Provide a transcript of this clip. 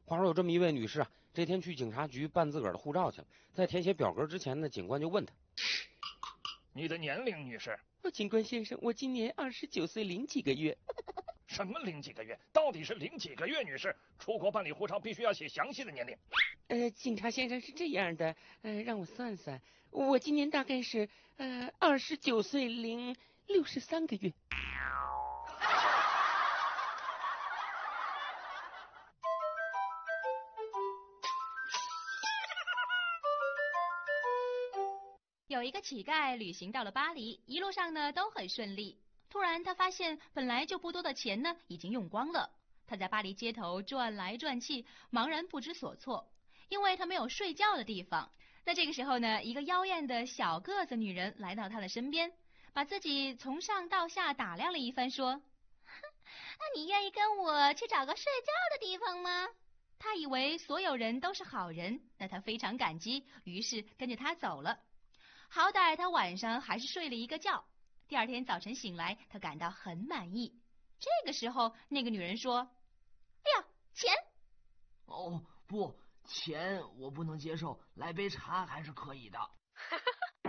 话说有这么一位女士啊，这天去警察局办自个儿的护照去了，在填写表格之前呢，警官就问她：“ 你的年龄，女士？”“ 警官先生，我今年29岁零几个月。”“ 什么零几个月？到底是零几个月，女士？出国办理护照必须要写详细的年龄。”“ 警察先生是这样的，让我算算，我今年大概是29岁零63个月。” 有一个乞丐旅行到了巴黎，一路上呢都很顺利。突然他发现本来就不多的钱呢已经用光了。他在巴黎街头转来转去，茫然不知所措，因为他没有睡觉的地方。那这个时候呢，一个妖艳的小个子女人来到他的身边，把自己从上到下打量了一番，说：“那你愿意跟我去找个睡觉的地方吗？”他以为所有人都是好人，那他非常感激，于是跟着他走了。好歹他晚上还是睡了一个觉，第二天早晨醒来，他感到很满意。这个时候，那个女人说：“哎呀，钱！”“ 哦，不，钱我不能接受，来杯茶还是可以的。”